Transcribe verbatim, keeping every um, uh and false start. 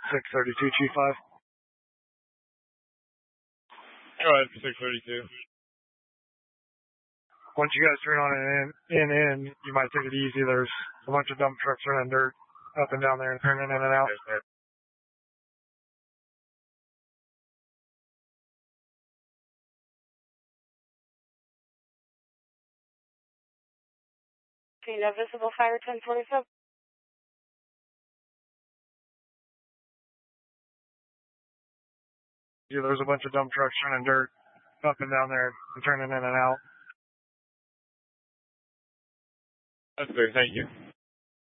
six thirty-two, Chief five. Go ahead for six thirty-two. Once you guys turn on an in, in, in, you might take it easy. There's a bunch of dump trucks running dirt up and down there and turning in and out. Okay, no visible fire ten forty-seven. Yeah, there's a bunch of dump trucks running dirt up and down there and turning in and out. That's fair, thank you.